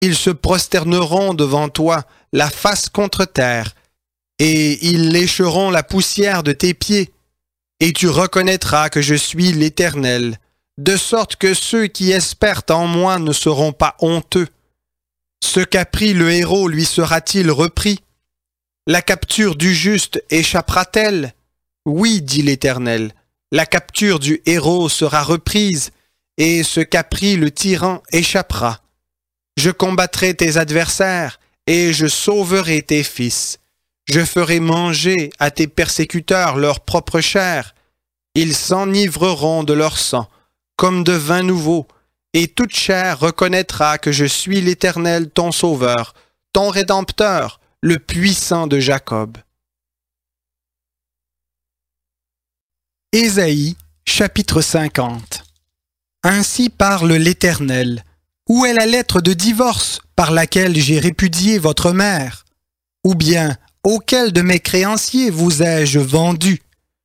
Ils se prosterneront devant toi, la face contre terre, et ils lécheront la poussière de tes pieds. Et tu reconnaîtras que je suis l'Éternel, de sorte que ceux qui espèrent en moi ne seront pas honteux. Ce qu'a pris le héros lui sera-t-il repris? La capture du juste échappera-t-elle? Oui, dit l'Éternel, la capture du héros sera reprise, et ce qu'a pris le tyran échappera. Je combattrai tes adversaires, et je sauverai tes fils. Je ferai manger à tes persécuteurs leur propre chair. Ils s'enivreront de leur sang, comme de vin nouveau, et toute chair reconnaîtra que je suis l'Éternel ton Sauveur, ton Rédempteur, le puissant de Jacob. Ésaïe, chapitre 50. Ainsi parle l'Éternel. Où est la lettre de divorce par laquelle j'ai répudié votre mère? Ou bien, auquel de mes créanciers vous ai-je vendu?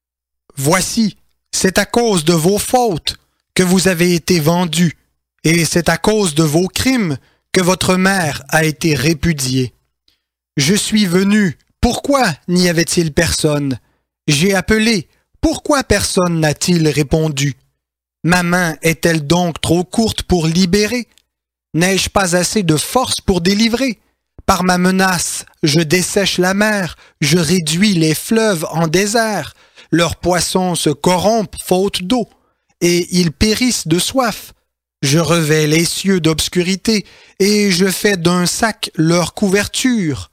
Voici, c'est à cause de vos fautes que vous avez été vendus, et c'est à cause de vos crimes que votre mère a été répudiée. Je suis venu, pourquoi n'y avait-il personne? J'ai appelé, pourquoi personne n'a-t-il répondu? Ma main est-elle donc trop courte pour libérer? N'ai-je pas assez de force pour délivrer? Par ma menace, je dessèche la mer, je réduis les fleuves en désert. Leurs poissons se corrompent faute d'eau, et ils périssent de soif. Je revêts les cieux d'obscurité, et je fais d'un sac leur couverture.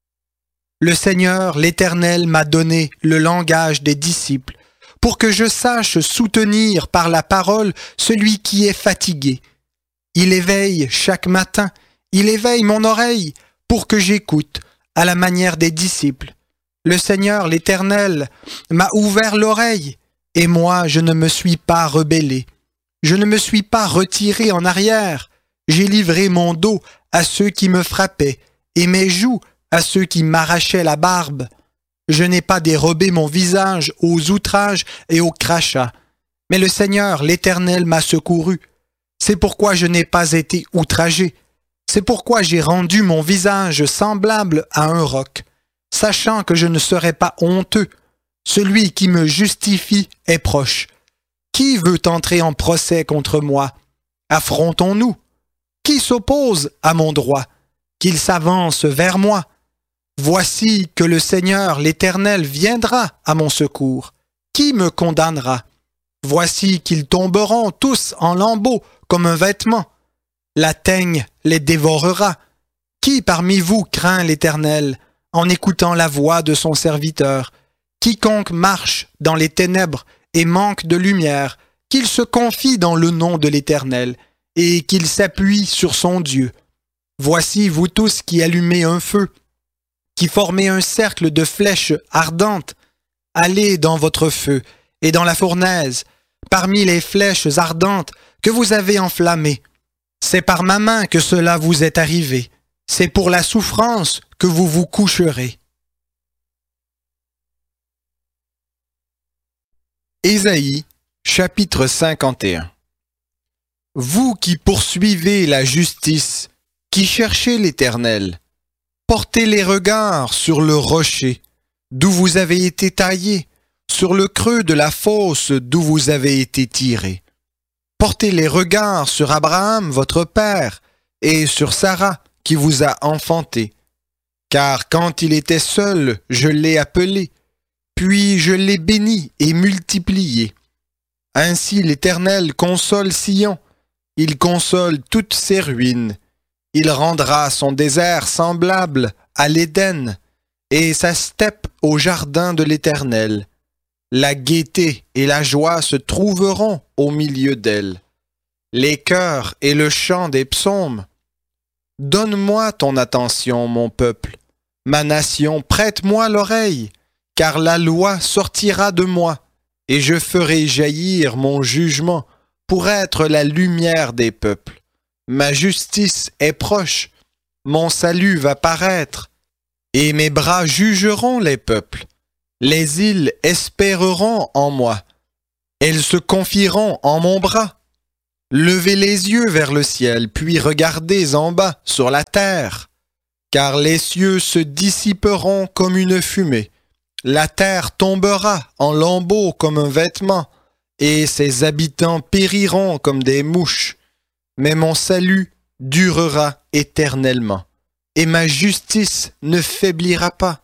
Le Seigneur, l'Éternel, m'a donné le langage des disciples, pour que je sache soutenir par la parole celui qui est fatigué. Il éveille chaque matin, il éveille mon oreille, pour que j'écoute, à la manière des disciples. Le Seigneur, l'Éternel, m'a ouvert l'oreille, et moi je ne me suis pas rebellé. Je ne me suis pas retiré en arrière. J'ai livré mon dos à ceux qui me frappaient, et mes joues à ceux qui m'arrachaient la barbe. Je n'ai pas dérobé mon visage aux outrages et aux crachats. Mais le Seigneur, l'Éternel, m'a secouru. C'est pourquoi je n'ai pas été outragé. C'est pourquoi j'ai rendu mon visage semblable à un roc, sachant que je ne serai pas honteux. Celui qui me justifie est proche. Qui veut entrer en procès contre moi? Affrontons-nous. Qui s'oppose à mon droit? Qu'il s'avance vers moi. Voici que le Seigneur, l'Éternel, viendra à mon secours. Qui me condamnera? Voici qu'ils tomberont tous en lambeaux comme un vêtement. La teigne les dévorera. Qui parmi vous craint l'Éternel en écoutant la voix de son serviteur? Quiconque marche dans les ténèbres et manque de lumière, qu'il se confie dans le nom de l'Éternel et qu'il s'appuie sur son Dieu. Voici vous tous qui allumez un feu, qui formez un cercle de flèches ardentes. Allez dans votre feu et dans la fournaise, parmi les flèches ardentes que vous avez enflammées. C'est par ma main que cela vous est arrivé. C'est pour la souffrance que vous vous coucherez. Ésaïe, chapitre 51. Vous qui poursuivez la justice, qui cherchez l'Éternel, portez les regards sur le rocher, d'où vous avez été taillés, sur le creux de la fosse d'où vous avez été tirés. Portez les regards sur Abraham, votre père, et sur Sarah, qui vous a enfanté. Car quand il était seul, je l'ai appelé, puis je l'ai béni et multiplié. Ainsi l'Éternel console Sion, il console toutes ses ruines. Il rendra son désert semblable à l'Éden, et sa steppe au jardin de l'Éternel. La gaieté et la joie se trouveront au milieu d'elle. Les chœurs et le chant des psaumes. Donne-moi ton attention, mon peuple. Ma nation, prête-moi l'oreille, car la loi sortira de moi, et je ferai jaillir mon jugement pour être la lumière des peuples. Ma justice est proche, mon salut va paraître, et mes bras jugeront les peuples. Les îles espéreront en moi, elles se confieront en mon bras. Levez les yeux vers le ciel, puis regardez en bas, sur la terre. Car les cieux se dissiperont comme une fumée. La terre tombera en lambeaux comme un vêtement, et ses habitants périront comme des mouches. Mais mon salut durera éternellement, et ma justice ne faiblira pas.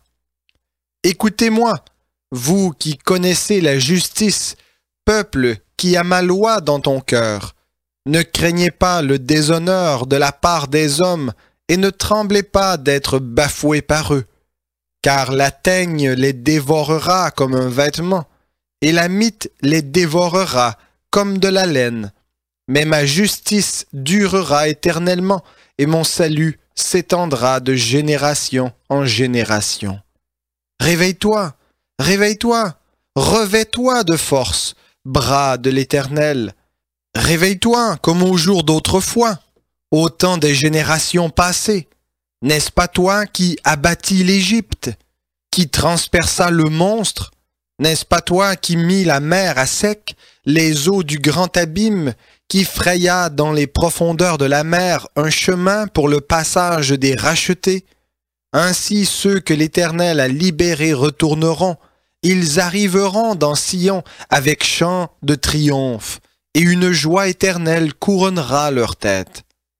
Écoutez-moi, vous qui connaissez la justice, peuple qui a ma loi dans ton cœur. Ne craignez pas le déshonneur de la part des hommes, et ne tremblez pas d'être bafoués par eux. Car la teigne les dévorera comme un vêtement, et la mite les dévorera comme de la laine. Mais ma justice durera éternellement, et mon salut s'étendra de génération en génération. Réveille-toi, réveille-toi, revêt-toi de force, bras de l'Éternel. Réveille-toi comme au jour d'autrefois, au temps des générations passées. N'est-ce pas toi qui abattis l'Égypte, qui transperça le monstre? N'est-ce pas toi qui mis la mer à sec, les eaux du grand abîme, qui fraya dans les profondeurs de la mer un chemin pour le passage des rachetés? Ainsi ceux que l'Éternel a libérés retourneront, ils arriveront dans Sion avec chant de triomphe, et une joie éternelle couronnera leur tête.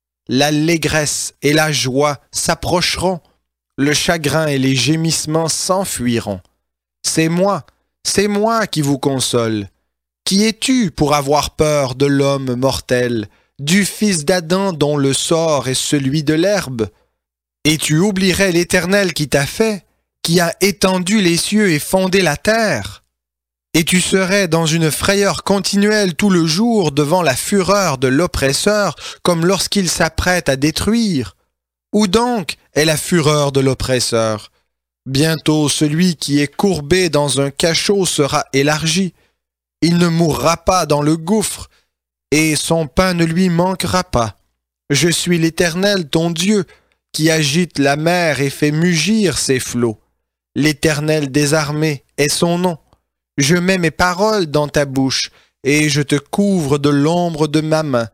L'allégresse et la joie s'approcheront, le chagrin et les gémissements s'enfuiront. C'est moi qui vous console. Qui es-tu pour avoir peur de l'homme mortel, du fils d'Adam dont le sort est celui de l'herbe? Et tu oublierais l'Éternel qui t'a fait, qui a étendu les cieux et fondé la terre? Et tu serais dans une frayeur continuelle tout le jour devant la fureur de l'oppresseur, comme lorsqu'il s'apprête à détruire? Où donc est la fureur de l'oppresseur? Bientôt celui qui est courbé dans un cachot sera élargi. Il ne mourra pas dans le gouffre, et son pain ne lui manquera pas. Je suis l'Éternel, ton Dieu, qui agite la mer et fait mugir ses flots. L'Éternel des armées est son nom. Je mets mes paroles dans ta bouche, et je te couvre de l'ombre de ma main.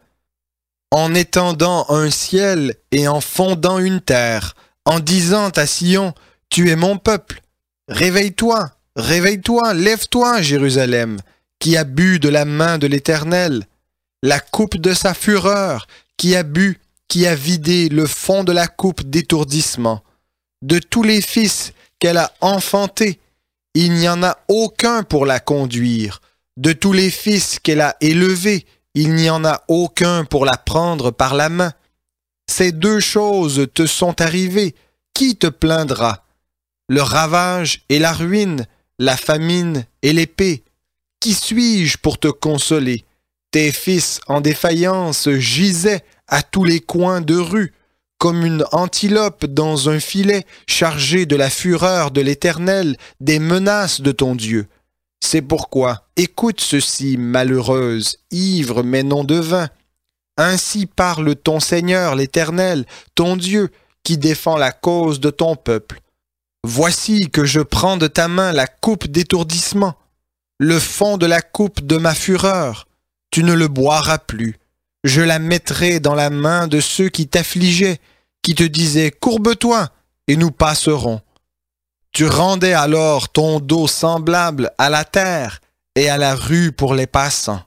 En étendant un ciel et en fondant une terre, en disant à Sion, tu es mon peuple. Réveille-toi, réveille-toi, lève-toi, Jérusalem, qui a bu de la main de l'Éternel, la coupe de sa fureur, qui a bu, qui a vidé le fond de la coupe d'étourdissement. De tous les fils qu'elle a enfantés, il n'y en a aucun pour la conduire. De tous les fils qu'elle a élevés, il n'y en a aucun pour la prendre par la main. Ces deux choses te sont arrivées, qui te plaindra? Le ravage et la ruine, la famine et l'épée. Qui suis-je pour te consoler? Tes fils en défaillance gisaient à tous les coins de rue, comme une antilope dans un filet chargé de la fureur de l'Éternel, des menaces de ton Dieu. C'est pourquoi, écoute ceci, malheureuse, ivre mais non de vin. Ainsi parle ton Seigneur l'Éternel, ton Dieu, qui défend la cause de ton peuple. Voici que je prends de ta main la coupe d'étourdissement, le fond de la coupe de ma fureur. Tu ne le boiras plus. Je la mettrai dans la main de ceux qui t'affligeaient, qui te disaient « Courbe-toi, et nous passerons ». Tu rendais alors ton dos semblable à la terre et à la rue pour les passants.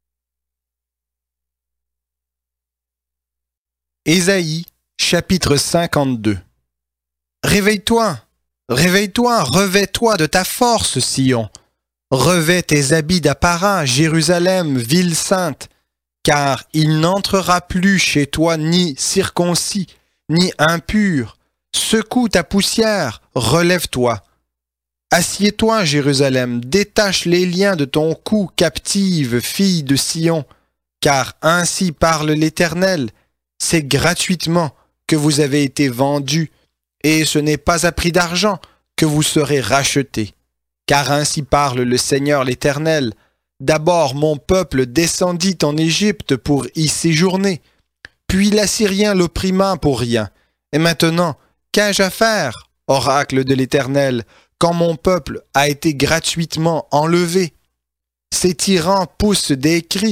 Ésaïe, chapitre 52. Réveille-toi, réveille-toi, revêt-toi de ta force, Sion. Revêt tes habits d'apparat, Jérusalem, ville sainte, car il n'entrera plus chez toi ni circoncis, ni impur. Secoue ta poussière, relève-toi. Assieds-toi, Jérusalem, détache les liens de ton cou, captive, fille de Sion, car ainsi parle l'Éternel, c'est gratuitement que vous avez été vendus, et ce n'est pas à prix d'argent que vous serez rachetés. Car ainsi parle le Seigneur l'Éternel, d'abord mon peuple descendit en Égypte pour y séjourner, puis l'Assyrien l'opprima pour rien, et maintenant, qu'ai-je à faire, oracle de l'Éternel, quand mon peuple a été gratuitement enlevé? Ces tyrans poussent des cris,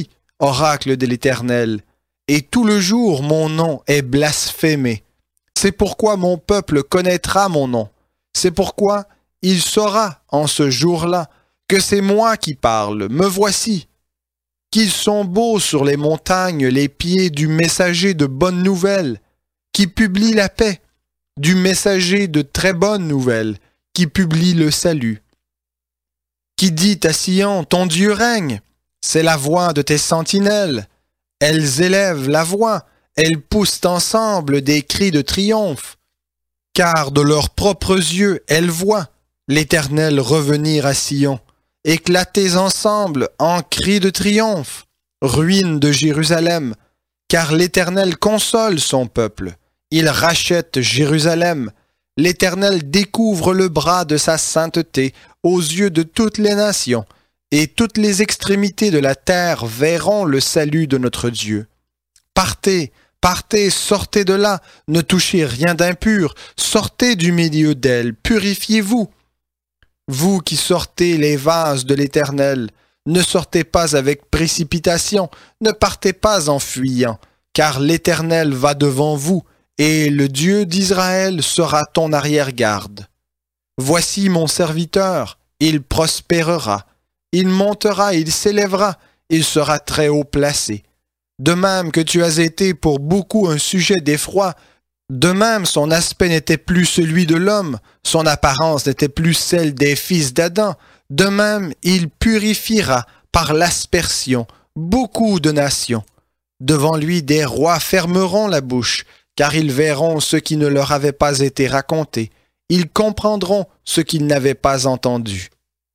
oracle de l'Éternel, et tout le jour mon nom est blasphémé. C'est pourquoi mon peuple connaîtra mon nom. C'est pourquoi il saura en ce jour-là que c'est moi qui parle, me voici. Qu'ils sont beaux sur les montagnes les pieds du messager de bonnes nouvelles, qui publie la paix, du messager de très bonnes nouvelles, qui publie le salut. Qui dit à Sion, ton Dieu règne, c'est la voix de tes sentinelles. Elles élèvent la voix, elles poussent ensemble des cris de triomphe. Car de leurs propres yeux, elles voient l'Éternel revenir à Sion. Éclatez ensemble en cris de triomphe, ruine de Jérusalem, car l'Éternel console son peuple. Il rachète Jérusalem. L'Éternel découvre le bras de sa sainteté aux yeux de toutes les nations, et toutes les extrémités de la terre verront le salut de notre Dieu. Partez, partez, sortez de là, ne touchez rien d'impur, sortez du milieu d'elle, purifiez-vous. Vous qui sortez les vases de l'Éternel, ne sortez pas avec précipitation, ne partez pas en fuyant, car l'Éternel va devant vous, et le Dieu d'Israël sera ton arrière-garde. Voici mon serviteur, il prospérera, il montera, il s'élèvera, il sera très haut placé. De même que tu as été pour beaucoup un sujet d'effroi, de même son aspect n'était plus celui de l'homme, son apparence n'était plus celle des fils d'Adam, de même il purifiera par l'aspersion beaucoup de nations. Devant lui des rois fermeront la bouche, car ils verront ce qui ne leur avait pas été raconté, ils comprendront ce qu'ils n'avaient pas entendu.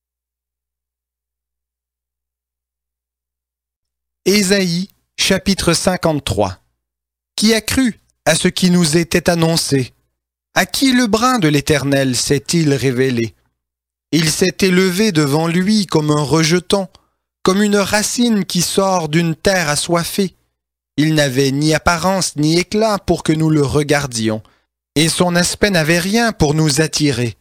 Ésaïe, chapitre 53. Qui a cru à ce qui nous était annoncé? À qui le bras de l'Éternel s'est-il révélé? Il s'est élevé devant lui comme un rejeton, comme une racine qui sort d'une terre assoiffée. Il n'avait ni apparence ni éclat pour que nous le regardions, et son aspect n'avait rien pour nous attirer.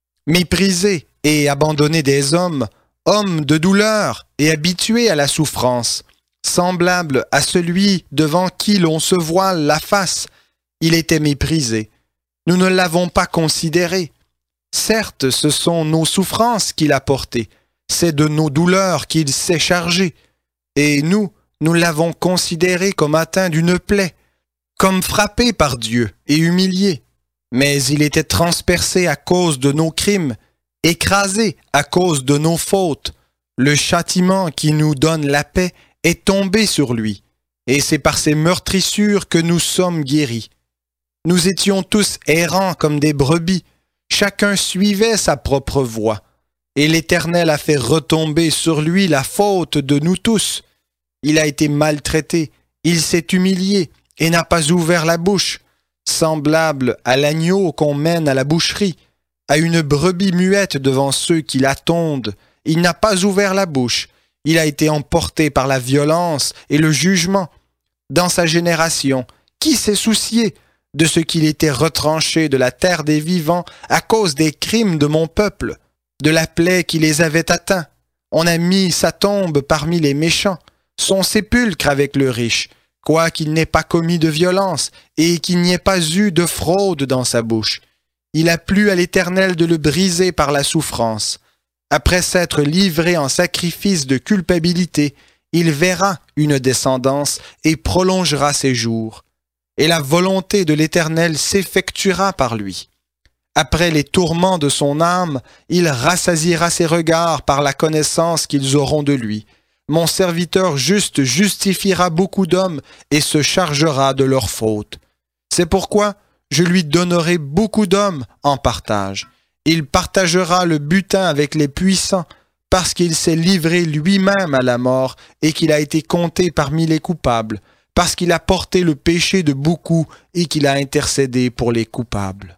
Méprisé et abandonné des hommes, homme de douleur et habitué à la souffrance, semblable à celui devant qui l'on se voile la face, il était méprisé. Nous ne l'avons pas considéré. Certes, ce sont nos souffrances qu'il a portées, c'est de nos douleurs qu'il s'est chargé, et nous l'avons considéré comme atteint d'une plaie, comme frappé par Dieu et humilié. Mais il était transpercé à cause de nos crimes, écrasé à cause de nos fautes. Le châtiment qui nous donne la paix est tombé sur lui, et c'est par ses meurtrissures que nous sommes guéris. Nous étions tous errants comme des brebis, chacun suivait sa propre voie, et l'Éternel a fait retomber sur lui la faute de nous tous. Il a été maltraité, il s'est humilié et n'a pas ouvert la bouche, semblable à l'agneau qu'on mène à la boucherie, à une brebis muette devant ceux qui la tondent. Il n'a pas ouvert la bouche, il a été emporté par la violence et le jugement. Dans sa génération, qui s'est soucié de ce qu'il était retranché de la terre des vivants à cause des crimes de mon peuple, de la plaie qui les avait atteints? On a mis sa tombe parmi les méchants, son sépulcre avec le riche, quoiqu'il n'ait pas commis de violence et qu'il n'y ait pas eu de fraude dans sa bouche. Il a plu à l'Éternel de le briser par la souffrance. Après s'être livré en sacrifice de culpabilité, il verra une descendance et prolongera ses jours. Et la volonté de l'Éternel s'effectuera par lui. Après les tourments de son âme, il rassasiera ses regards par la connaissance qu'ils auront de lui. Mon serviteur juste justifiera beaucoup d'hommes et se chargera de leurs fautes. C'est pourquoi je lui donnerai beaucoup d'hommes en partage. Il partagera le butin avec les puissants, parce qu'il s'est livré lui-même à la mort et qu'il a été compté parmi les coupables, parce qu'il a porté le péché de beaucoup et qu'il a intercédé pour les coupables.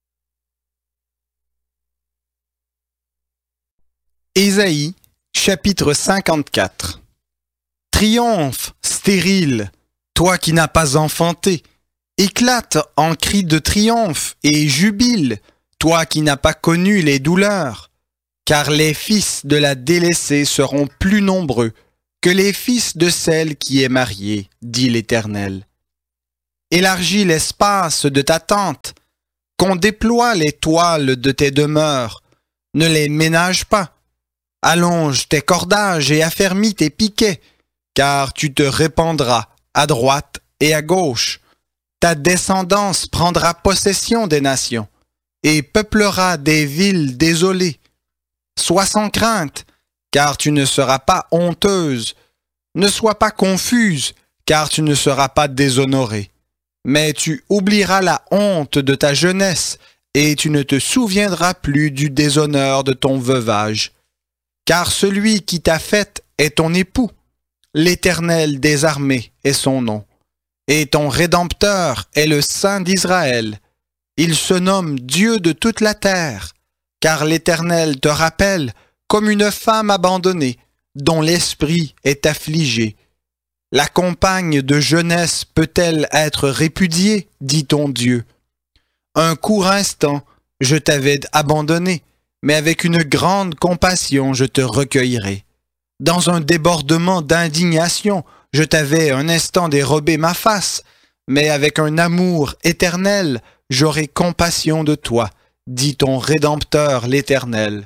Ésaïe, chapitre 54. Triomphe, stérile, toi qui n'as pas enfanté, éclate en cris de triomphe et jubile, toi qui n'as pas connu les douleurs, car les fils de la délaissée seront plus nombreux, que les fils de celle qui est mariée, dit l'Éternel. Élargis l'espace de ta tente, qu'on déploie les toiles de tes demeures, ne les ménage pas. Allonge tes cordages et affermis tes piquets, car tu te répandras à droite et à gauche. Ta descendance prendra possession des nations et peuplera des villes désolées. Sois sans crainte, car tu ne seras pas honteuse. Ne sois pas confuse, car tu ne seras pas déshonorée. Mais tu oublieras la honte de ta jeunesse, et tu ne te souviendras plus du déshonneur de ton veuvage. Car celui qui t'a faite est ton époux, l'Éternel des armées est son nom, et ton Rédempteur est le Saint d'Israël. Il se nomme Dieu de toute la terre, car l'Éternel te rappelle comme une femme abandonnée, dont l'esprit est affligé. La compagne de jeunesse peut-elle être répudiée, dit ton Dieu. Un court instant, je t'avais abandonné, mais avec une grande compassion je te recueillerai. Dans un débordement d'indignation, je t'avais un instant dérobé ma face, mais avec un amour éternel, j'aurai compassion de toi, dit ton Rédempteur l'Éternel.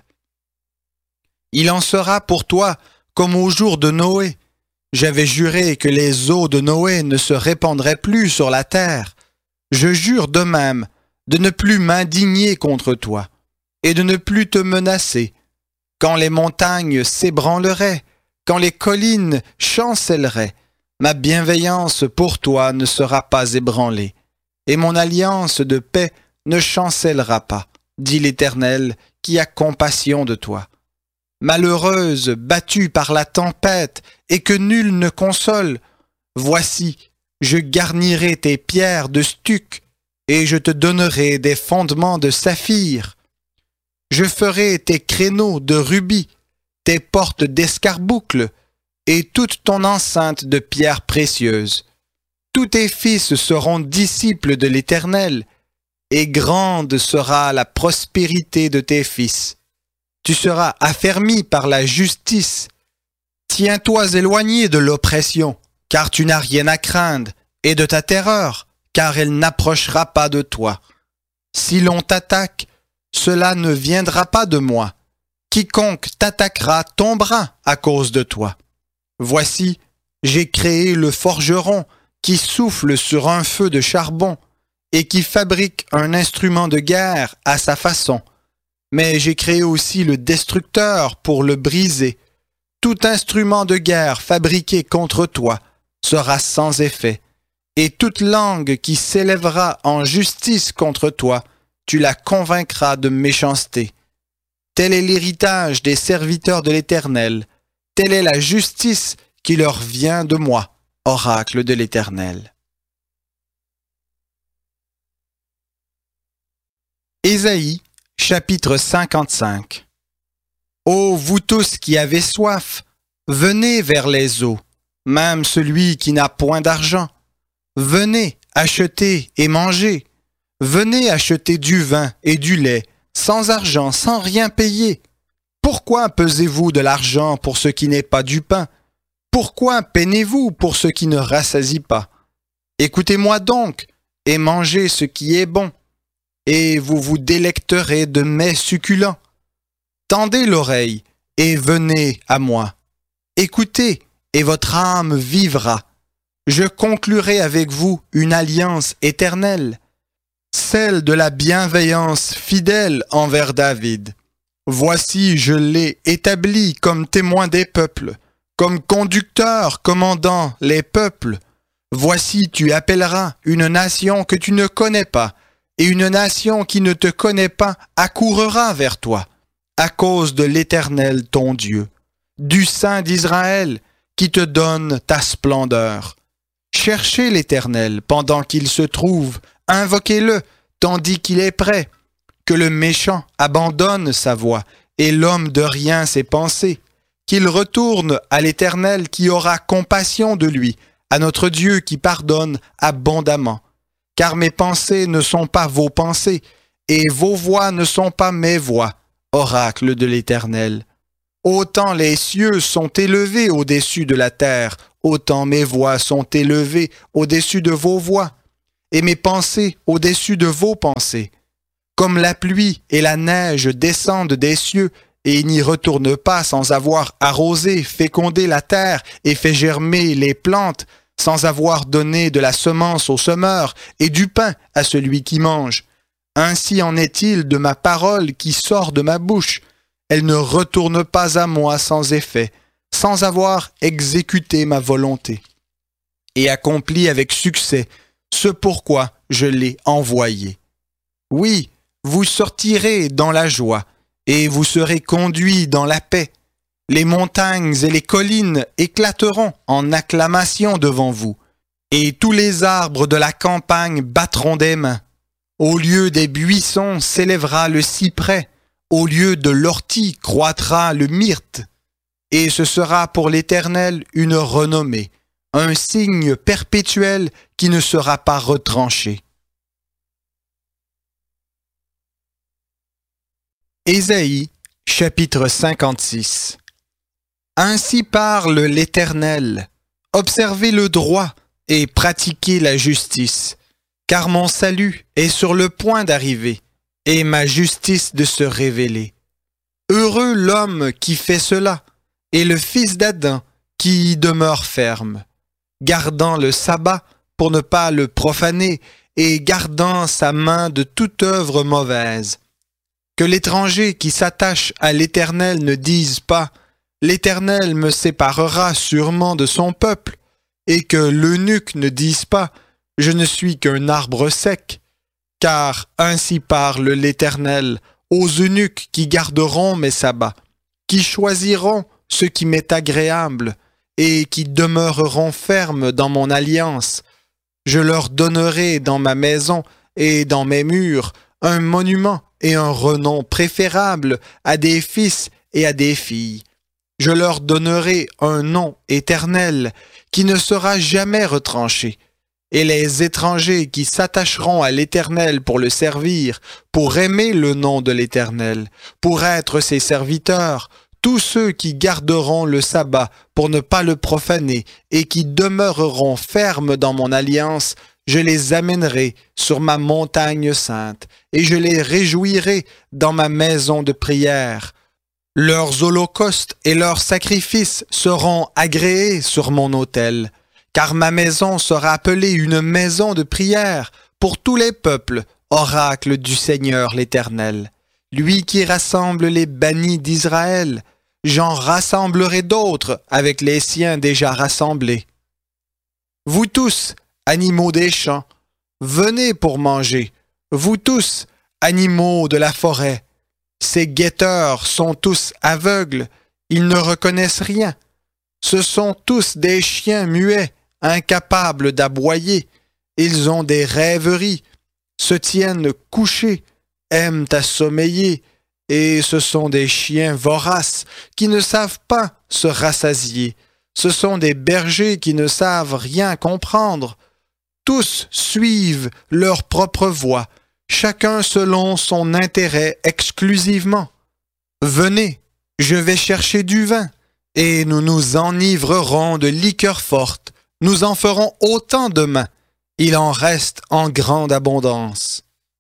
Il en sera pour toi comme au jour de Noé. J'avais juré que les eaux de Noé ne se répandraient plus sur la terre. Je jure de même de ne plus m'indigner contre toi et de ne plus te menacer. Quand les montagnes s'ébranleraient, quand les collines chancelleraient, ma bienveillance pour toi ne sera pas ébranlée, et mon alliance de paix ne chancellera pas, dit l'Éternel qui a compassion de toi. Malheureuse, battue par la tempête, et que nul ne console, voici, je garnirai tes pierres de stuc, et je te donnerai des fondements de saphir. Je ferai tes créneaux de rubis, tes portes d'escarboucles, et toute ton enceinte de pierres précieuses. Tous tes fils seront disciples de l'Éternel, et grande sera la prospérité de tes fils. Tu seras affermi par la justice. Tiens-toi éloigné de l'oppression, car tu n'as rien à craindre, et de ta terreur, car elle n'approchera pas de toi. Si l'on t'attaque, cela ne viendra pas de moi. Quiconque t'attaquera tombera à cause de toi. Voici, j'ai créé le forgeron qui souffle sur un feu de charbon et qui fabrique un instrument de guerre à sa façon. Mais j'ai créé aussi le destructeur pour le briser. Tout instrument de guerre fabriqué contre toi sera sans effet, et toute langue qui s'élèvera en justice contre toi, tu la convaincras de méchanceté. Tel est l'héritage des serviteurs de l'Éternel, telle est la justice qui leur vient de moi, oracle de l'Éternel. Ésaïe, chapitre 55. Ô vous tous qui avez soif, venez vers les eaux, même celui qui n'a point d'argent. Venez acheter et manger. Venez acheter du vin et du lait, sans argent, sans rien payer. Pourquoi pesez-vous de l'argent pour ce qui n'est pas du pain? Pourquoi peinez-vous pour ce qui ne rassasie pas? Écoutez-moi donc, et mangez ce qui est bon, et vous vous délecterez de mets succulents. Tendez l'oreille, et venez à moi. Écoutez, et votre âme vivra. Je conclurai avec vous une alliance éternelle, celle de la bienveillance fidèle envers David. Voici, je l'ai établi comme témoin des peuples, comme conducteur commandant les peuples. Voici, tu appelleras une nation que tu ne connais pas, et une nation qui ne te connaît pas accourra vers toi, à cause de l'Éternel ton Dieu, du Saint d'Israël, qui te donne ta splendeur. Cherchez l'Éternel pendant qu'il se trouve, invoquez-le tandis qu'il est prêt. Que le méchant abandonne sa voie et l'homme de rien ses pensées, qu'il retourne à l'Éternel qui aura compassion de lui, à notre Dieu qui pardonne abondamment. Car mes pensées ne sont pas vos pensées, et vos voies ne sont pas mes voies, oracle de l'Éternel. Autant les cieux sont élevés au-dessus de la terre, autant mes voix sont élevées au-dessus de vos voix, et mes pensées au-dessus de vos pensées. Comme la pluie et la neige descendent des cieux, et n'y retournent pas sans avoir arrosé, fécondé la terre et fait germer les plantes, sans avoir donné de la semence au semeur et du pain à celui qui mange. Ainsi en est-il de ma parole qui sort de ma bouche. Elle ne retourne pas à moi sans effet, sans avoir exécuté ma volonté, et accompli avec succès ce pourquoi je l'ai envoyée. Oui, vous sortirez dans la joie, et vous serez conduits dans la paix. Les montagnes et les collines éclateront en acclamation devant vous, et tous les arbres de la campagne battront des mains. Au lieu des buissons s'élèvera le cyprès, au lieu de l'ortie croîtra le myrte, et ce sera pour l'Éternel une renommée, un signe perpétuel qui ne sera pas retranché. Ésaïe, chapitre 56. Ainsi parle l'Éternel, observez le droit et pratiquez la justice, car mon salut est sur le point d'arriver, et ma justice de se révéler. Heureux l'homme qui fait cela, et le fils d'Adam qui y demeure ferme, gardant le sabbat pour ne pas le profaner, et gardant sa main de toute œuvre mauvaise. Que l'étranger qui s'attache à l'Éternel ne dise pas « L'Éternel me séparera sûrement de son peuple », et que l'eunuque ne dise pas « Je ne suis qu'un arbre sec », car ainsi parle l'Éternel aux eunuques qui garderont mes sabbats, qui choisiront ce qui m'est agréable, et qui demeureront fermes dans mon alliance. Je leur donnerai dans ma maison et dans mes murs un monument et un renom préférable à des fils et à des filles. Je leur donnerai un nom éternel qui ne sera jamais retranché. Et les étrangers qui s'attacheront à l'Éternel pour le servir, pour aimer le nom de l'Éternel, pour être ses serviteurs, tous ceux qui garderont le sabbat pour ne pas le profaner et qui demeureront fermes dans mon alliance, je les amènerai sur ma montagne sainte et je les réjouirai dans ma maison de prière. Leurs holocaustes et leurs sacrifices seront agréés sur mon autel, car ma maison sera appelée une maison de prière pour tous les peuples, oracle du Seigneur l'Éternel. Lui qui rassemble les bannis d'Israël, j'en rassemblerai d'autres avec les siens déjà rassemblés. Vous tous, animaux des champs, venez pour manger, vous tous, animaux de la forêt. Ces guetteurs sont tous aveugles, ils ne reconnaissent rien. Ce sont tous des chiens muets, incapables d'aboyer. Ils ont des rêveries, se tiennent couchés, aiment à sommeiller, et ce sont des chiens voraces qui ne savent pas se rassasier. Ce sont des bergers qui ne savent rien comprendre. Tous suivent leur propre voie, chacun selon son intérêt exclusivement. Venez, je vais chercher du vin, et nous nous enivrerons de liqueur forte. Nous en ferons autant demain. Il en reste en grande abondance.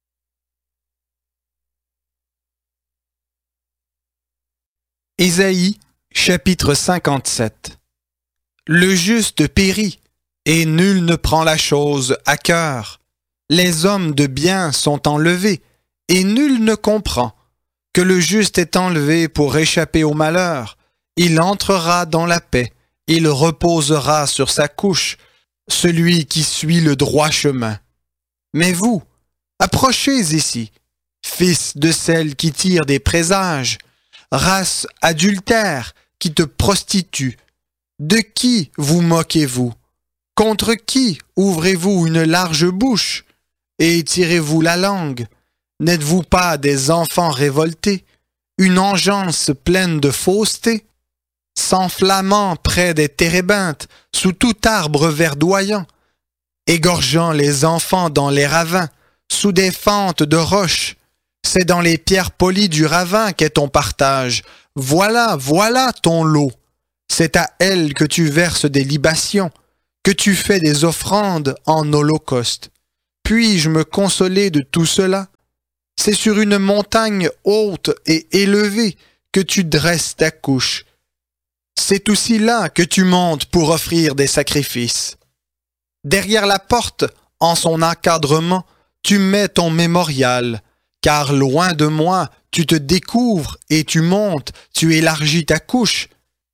Ésaïe, chapitre 57. Le juste périt, et nul ne prend la chose à cœur. Les hommes de bien sont enlevés, et nul ne comprend. Que le juste est enlevé pour échapper au malheur. Il entrera dans la paix, il reposera sur sa couche, celui qui suit le droit chemin. Mais vous, approchez ici, fils de celle qui tire des présages, race adultère qui te prostitue. De qui vous moquez-vous? Contre qui ouvrez-vous une large bouche et tirez-vous la langue? N'êtes-vous pas des enfants révoltés, une engeance pleine de fausseté? S'enflammant près des térébinthes, sous tout arbre verdoyant, égorgeant les enfants dans les ravins, sous des fentes de roches. C'est dans les pierres polies du ravin qu'est ton partage. Voilà, voilà ton lot. C'est à elle que tu verses des libations, que tu fais des offrandes en holocauste. Puis-je me consoler de tout cela? C'est sur une montagne haute et élevée que tu dresses ta couche. C'est aussi là que tu montes pour offrir des sacrifices. Derrière la porte, en son encadrement, tu mets ton mémorial, car loin de moi, tu te découvres et tu montes, tu élargis ta couche.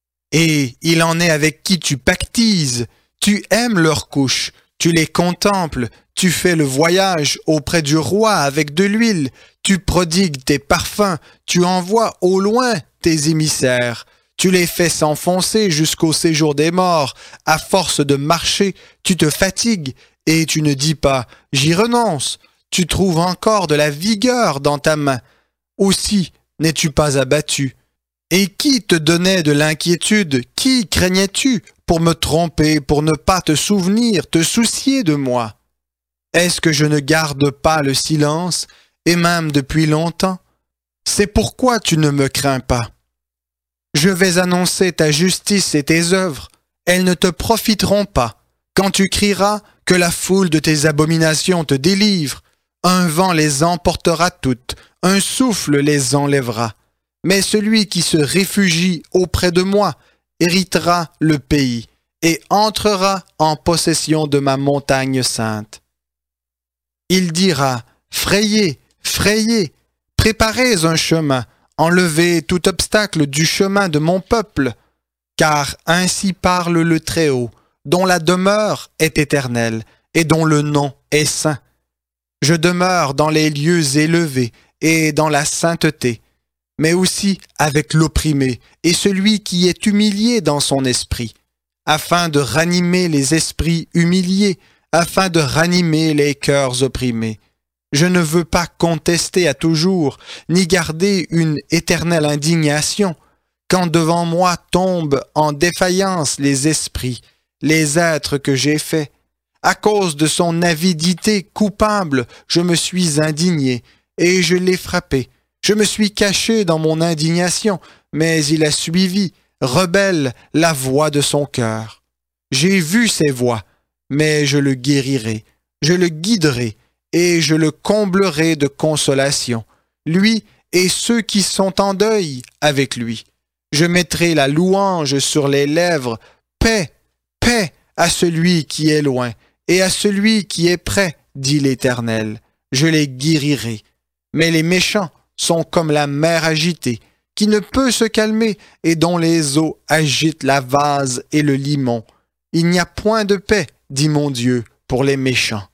Et il en est avec qui tu pactises, tu aimes leurs couches, tu les contemples, tu fais le voyage auprès du roi avec de l'huile, tu prodigues tes parfums, tu envoies au loin tes émissaires. Tu les fais s'enfoncer jusqu'au séjour des morts. À force de marcher, tu te fatigues et tu ne dis pas « j'y renonce ». Tu trouves encore de la vigueur dans ta main. Aussi n'es-tu pas abattu. Et qui te donnait de l'inquiétude? Qui craignais-tu pour me tromper, pour ne pas te souvenir, te soucier de moi? Est-ce que je ne garde pas le silence, et même depuis longtemps? C'est pourquoi tu ne me crains pas. Je vais annoncer ta justice et tes œuvres. Elles ne te profiteront pas. Quand tu crieras que la foule de tes abominations te délivre, un vent les emportera toutes, un souffle les enlèvera. Mais celui qui se réfugie auprès de moi héritera le pays et entrera en possession de ma montagne sainte. Il dira, frayez, frayez, préparez un chemin, enlevez tout obstacle du chemin de mon peuple, car ainsi parle le Très-Haut, dont la demeure est éternelle et dont le nom est saint. Je demeure dans les lieux élevés et dans la sainteté, mais aussi avec l'opprimé et celui qui est humilié dans son esprit, afin de ranimer les esprits humiliés, afin de ranimer les cœurs opprimés. Je ne veux pas contester à toujours, ni garder une éternelle indignation, quand devant moi tombent en défaillance les esprits, les êtres que j'ai faits. À cause de son avidité coupable, je me suis indigné, et je l'ai frappé. Je me suis caché dans mon indignation, mais il a suivi, rebelle, la voix de son cœur. J'ai vu ses voix, mais je le guérirai, je le guiderai, et je le comblerai de consolation, lui et ceux qui sont en deuil avec lui. Je mettrai la louange sur les lèvres, paix, paix à celui qui est loin, et à celui qui est près, dit l'Éternel. Je les guérirai. Mais les méchants sont comme la mer agitée, qui ne peut se calmer et dont les eaux agitent la vase et le limon. Il n'y a point de paix, dit mon Dieu, pour les méchants.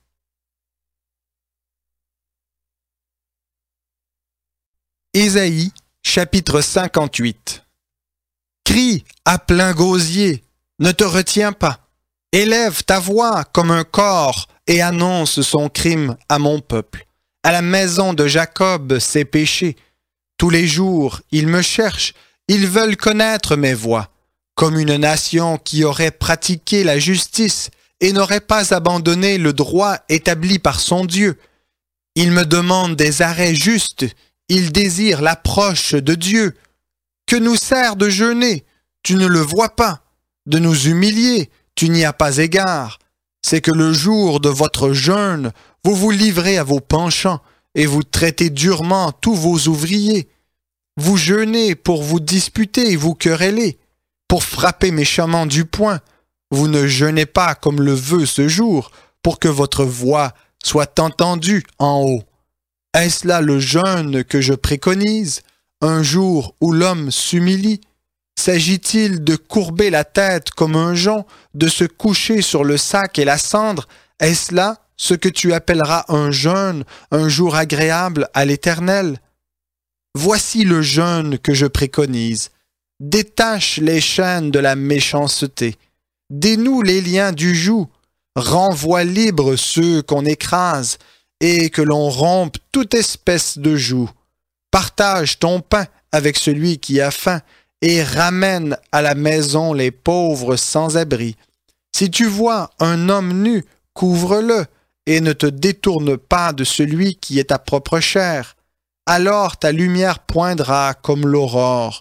Ésaïe, chapitre 58. Crie à plein gosier, ne te retiens pas. Élève ta voix comme un cor et annonce son crime à mon peuple. À la maison de Jacob ses péchés. Tous les jours, ils me cherchent, ils veulent connaître mes voies. Comme une nation qui aurait pratiqué la justice et n'aurait pas abandonné le droit établi par son Dieu. Ils me demandent des arrêts justes, ils désirent l'approche de Dieu. Que nous sert de jeûner? Tu ne le vois pas. De nous humilier? Tu n'y as pas égard. C'est que le jour de votre jeûne, vous vous livrez à vos penchants et vous traitez durement tous vos ouvriers. Vous jeûnez pour vous disputer et vous quereller, pour frapper méchamment du poing. Vous ne jeûnez pas comme le veut ce jour, pour que votre voix soit entendue en haut. Est-ce là le jeûne que je préconise, un jour où l'homme s'humilie? S'agit-il de courber la tête comme un jonc, de se coucher sur le sac et la cendre? Est-ce là ce que tu appelleras un jeûne, un jour agréable à l'Éternel? Voici le jeûne que je préconise. Détache les chaînes de la méchanceté. Dénoue les liens du joug. Renvoie libres ceux qu'on écrase et que l'on rompe toute espèce de joug. Partage ton pain avec celui qui a faim et ramène à la maison les pauvres sans abri. Si tu vois un homme nu, couvre-le et ne te détourne pas de celui qui est ta propre chair. Alors ta lumière poindra comme l'aurore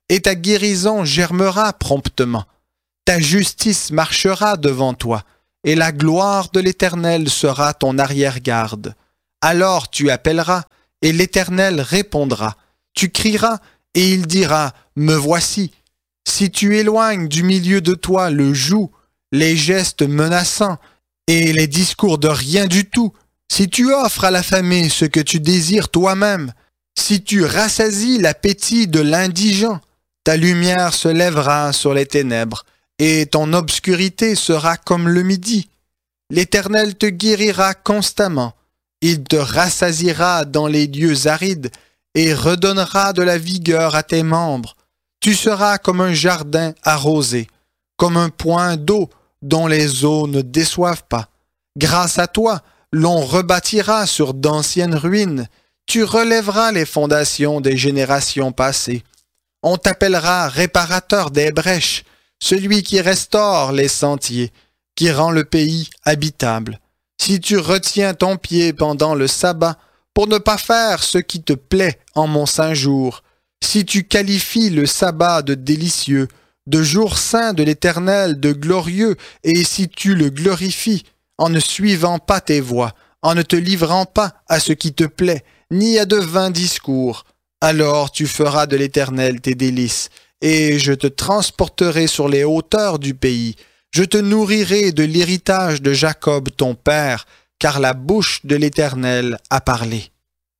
et ta guérison germera promptement. Ta justice marchera devant toi, et la gloire de l'Éternel sera ton arrière-garde. Alors tu appelleras, et l'Éternel répondra. Tu crieras, et il dira, me voici. Si tu éloignes du milieu de toi le joug, les gestes menaçants, et les discours de rien du tout, si tu offres à l'affamé ce que tu désires toi-même, si tu rassasies l'appétit de l'indigent, ta lumière se lèvera sur les ténèbres, et ton obscurité sera comme le midi. L'Éternel te guérira constamment, il te rassasiera dans les lieux arides, et redonnera de la vigueur à tes membres. Tu seras comme un jardin arrosé, comme un point d'eau dont les eaux ne déçoivent pas. Grâce à toi, l'on rebâtira sur d'anciennes ruines. Tu relèveras les fondations des générations passées. On t'appellera réparateur des brèches, celui qui restaure les sentiers, qui rend le pays habitable. Si tu retiens ton pied pendant le sabbat, pour ne pas faire ce qui te plaît en mon saint jour, si tu qualifies le sabbat de délicieux, de jour saint de l'Éternel, de glorieux, et si tu le glorifies, en ne suivant pas tes voies, en ne te livrant pas à ce qui te plaît, ni à de vains discours, alors tu feras de l'Éternel tes délices, et je te transporterai sur les hauteurs du pays. Je te nourrirai de l'héritage de Jacob ton père, car la bouche de l'Éternel a parlé.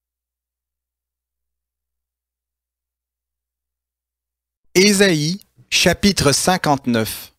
Ésaïe, chapitre 59.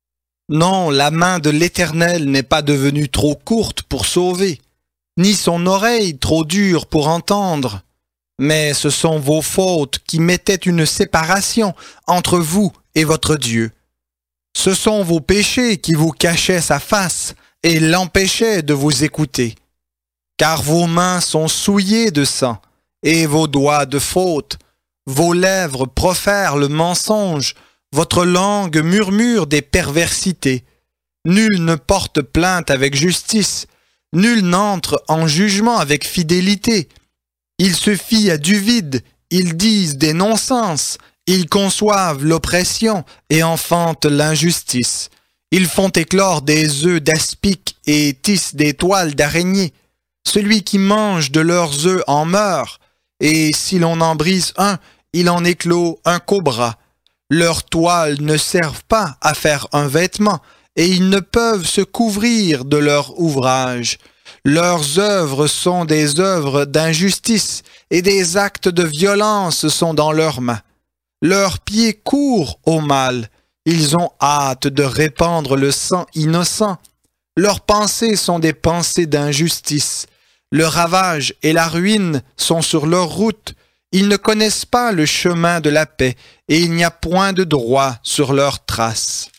Non, la main de l'Éternel n'est pas devenue trop courte pour sauver, ni son oreille trop dure pour entendre. Mais ce sont vos fautes qui mettaient une séparation entre vous et votre Dieu. Ce sont vos péchés qui vous cachaient sa face et l'empêchaient de vous écouter. Car vos mains sont souillées de sang et vos doigts de faute. Vos lèvres profèrent le mensonge, votre langue murmure des perversités. Nul ne porte plainte avec justice, nul n'entre en jugement avec fidélité. Ils se fient à du vide, ils disent des non-sens, ils conçoivent l'oppression et enfantent l'injustice. Ils font éclore des œufs d'aspic et tissent des toiles d'araignée. Celui qui mange de leurs œufs en meurt, et si l'on en brise un, il en éclot un cobra. Leurs toiles ne servent pas à faire un vêtement, et ils ne peuvent se couvrir de leur ouvrage. Leurs œuvres sont des œuvres d'injustice, et des actes de violence sont dans leurs mains. Leurs pieds courent au mal, ils ont hâte de répandre le sang innocent. Leurs pensées sont des pensées d'injustice. Le ravage et la ruine sont sur leur route. Ils ne connaissent pas le chemin de la paix, et il n'y a point de droit sur leurs traces.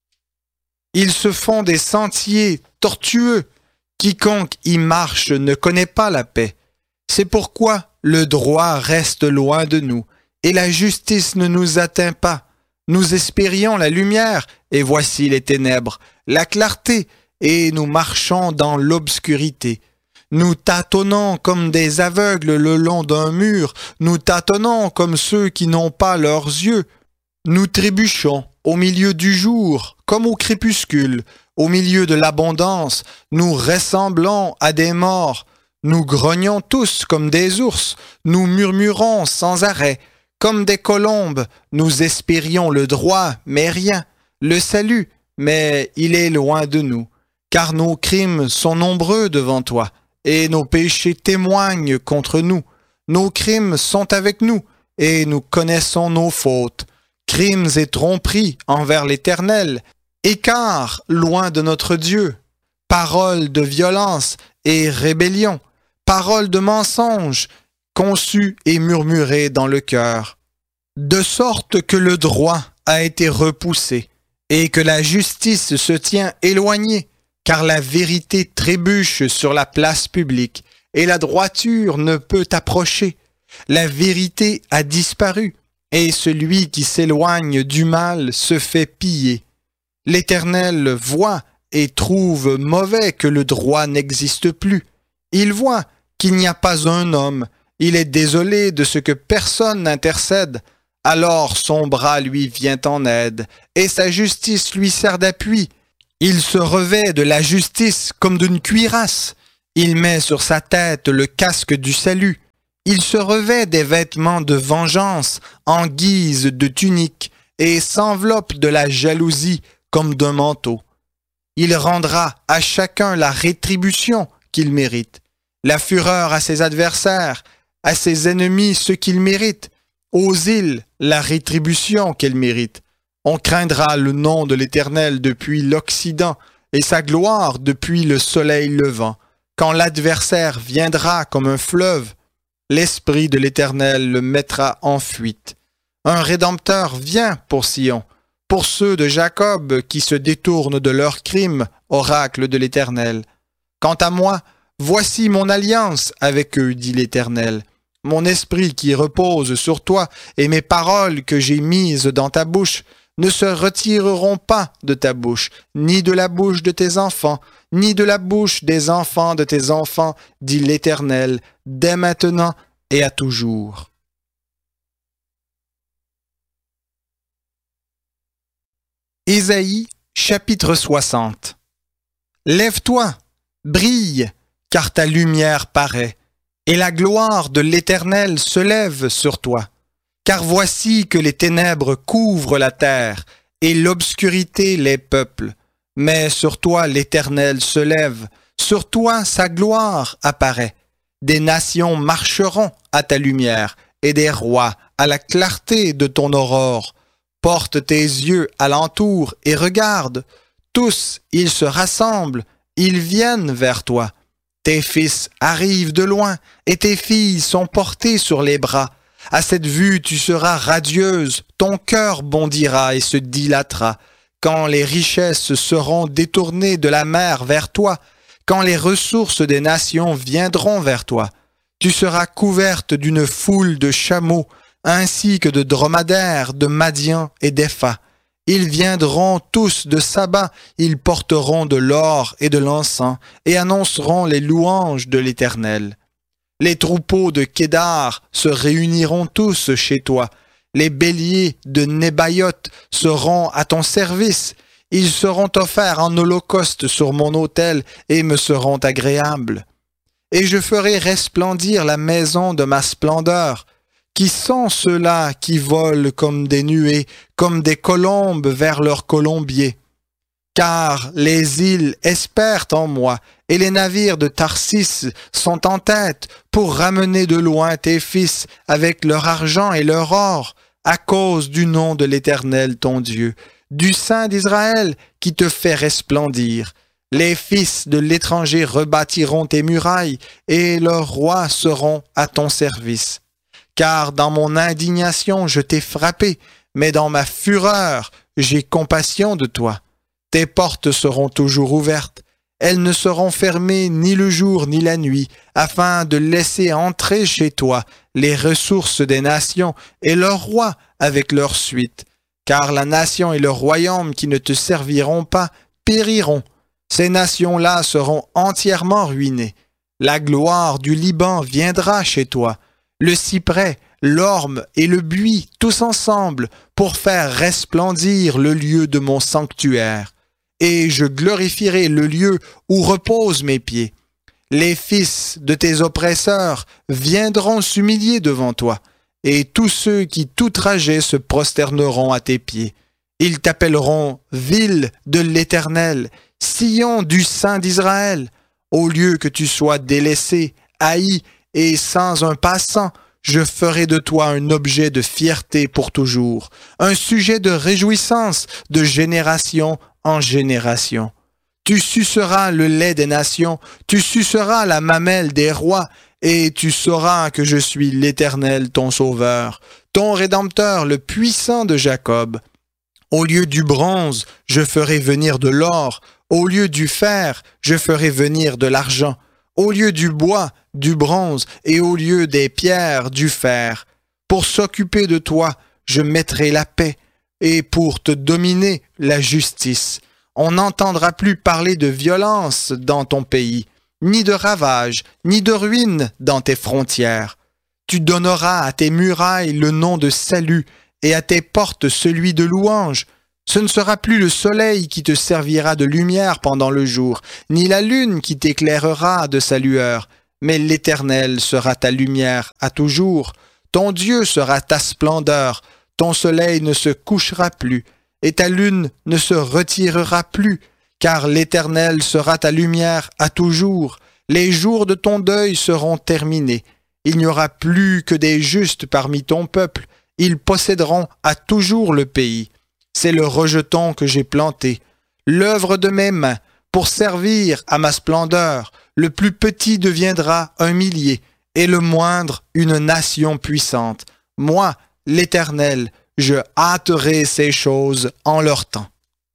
Ils se font des sentiers tortueux. Quiconque y marche ne connaît pas la paix. C'est pourquoi le droit reste loin de nous, et la justice ne nous atteint pas. Nous espérions la lumière, et voici les ténèbres, la clarté, et nous marchons dans l'obscurité. Nous tâtonnons comme des aveugles le long d'un mur, nous tâtonnons comme ceux qui n'ont pas leurs yeux. Nous trébuchons au milieu du jour, comme au crépuscule, au milieu de l'abondance, nous ressemblons à des morts. Nous grognons tous comme des ours, nous murmurons sans arrêt. Comme des colombes, nous espérions le droit, mais rien, le salut, mais il est loin de nous. Car nos crimes sont nombreux devant toi, et nos péchés témoignent contre nous. Nos crimes sont avec nous, et nous connaissons nos fautes. Crimes et tromperies envers l'Éternel, écart loin de notre Dieu, paroles de violence et rébellion, paroles de mensonge, conçues et murmurées dans le cœur, de sorte que le droit a été repoussé, et que la justice se tient éloignée, car la vérité trébuche sur la place publique, et la droiture ne peut approcher. La vérité a disparu, et celui qui s'éloigne du mal se fait piller. L'Éternel voit et trouve mauvais que le droit n'existe plus. Il voit qu'il n'y a pas un homme. Il est désolé de ce que personne n'intercède. Alors son bras lui vient en aide, et sa justice lui sert d'appui. Il se revêt de la justice comme d'une cuirasse. Il met sur sa tête le casque du salut. Il se revêt des vêtements de vengeance en guise de tunique et s'enveloppe de la jalousie comme d'un manteau. Il rendra à chacun la rétribution qu'il mérite, la fureur à ses adversaires, à ses ennemis ce qu'ils méritent, aux îles la rétribution qu'elles méritent. On craindra le nom de l'Éternel depuis l'Occident et sa gloire depuis le soleil levant. Quand l'adversaire viendra comme un fleuve, l'Esprit de l'Éternel le mettra en fuite. Un Rédempteur vient pour Sion, pour ceux de Jacob qui se détournent de leurs crimes, oracle de l'Éternel. Quant à moi, voici mon alliance avec eux, dit l'Éternel. Mon esprit qui repose sur toi et mes paroles que j'ai mises dans ta bouche ne se retireront pas de ta bouche, ni de la bouche de tes enfants, ni de la bouche des enfants de tes enfants, dit l'Éternel, dès maintenant et à toujours. Ésaïe, chapitre 60. Lève-toi, brille, car ta lumière paraît, et la gloire de l'Éternel se lève sur toi. Car voici que les ténèbres couvrent la terre, et l'obscurité les peuples. Mais sur toi l'Éternel se lève, sur toi sa gloire apparaît. Des nations marcheront à ta lumière, et des rois à la clarté de ton aurore. Porte tes yeux alentour et regarde. Tous, ils se rassemblent, ils viennent vers toi. Tes fils arrivent de loin, et tes filles sont portées sur les bras. À cette vue, tu seras radieuse, ton cœur bondira et se dilatera. Quand les richesses seront détournées de la mer vers toi, quand les ressources des nations viendront vers toi, tu seras couverte d'une foule de chameaux, ainsi que de dromadaires, de Madian et d'Épha. Ils viendront tous de Saba, ils porteront de l'or et de l'encens, et annonceront les louanges de l'Éternel. Les troupeaux de Kédar se réuniront tous chez toi. Les béliers de Nébaïoth seront à ton service. Ils seront offerts en holocauste sur mon autel et me seront agréables. Et je ferai resplendir la maison de ma splendeur. Qui sont ceux-là qui volent comme des nuées, comme des colombes vers leur colombier? Car les îles espèrent en moi, et les navires de Tarsis sont en tête pour ramener de loin tes fils avec leur argent et leur or, à cause du nom de l'Éternel ton Dieu, du Saint d'Israël qui te fait resplendir. Les fils de l'étranger rebâtiront tes murailles, et leurs rois seront à ton service. Car dans mon indignation je t'ai frappé, mais dans ma fureur j'ai compassion de toi. Tes portes seront toujours ouvertes, elles ne seront fermées ni le jour ni la nuit, afin de laisser entrer chez toi les ressources des nations et leurs rois avec leur suite. Car la nation et le royaume qui ne te serviront pas périront. Ces nations-là seront entièrement ruinées. La gloire du Liban viendra chez toi, le cyprès, l'orme et le buis, tous ensemble, pour faire resplendir le lieu de mon sanctuaire. Et je glorifierai le lieu où reposent mes pieds. Les fils de tes oppresseurs viendront s'humilier devant toi, et tous ceux qui tout trajet se prosterneront à tes pieds. Ils t'appelleront ville de l'Éternel, Sion du Saint d'Israël. Au lieu que tu sois délaissé, haï et sans un passant, je ferai de toi un objet de fierté pour toujours, un sujet de réjouissance de génération en génération. Tu suceras le lait des nations, tu suceras la mamelle des rois, et tu sauras que je suis l'Éternel ton Sauveur, ton Rédempteur, le puissant de Jacob. Au lieu du bronze, je ferai venir de l'or, au lieu du fer, je ferai venir de l'argent, au lieu du bois, du bronze, et au lieu des pierres, du fer. Pour s'occuper de toi, je mettrai la paix, et pour te dominer, la justice. On n'entendra plus parler de violence dans ton pays, ni de ravages, ni de ruines dans tes frontières. Tu donneras à tes murailles le nom de salut, et à tes portes celui de louange. Ce ne sera plus le soleil qui te servira de lumière pendant le jour, ni la lune qui t'éclairera de sa lueur, mais l'Éternel sera ta lumière à toujours. Ton Dieu sera ta splendeur, ton soleil ne se couchera plus, et ta lune ne se retirera plus, car l'Éternel sera ta lumière à toujours. Les jours de ton deuil seront terminés. Il n'y aura plus que des justes parmi ton peuple. Ils posséderont à toujours le pays. C'est le rejeton que j'ai planté, l'œuvre de mes mains, pour servir à ma splendeur. Le plus petit deviendra un millier, et le moindre une nation puissante. Moi, l'Éternel, je hâterai ces choses en leur temps.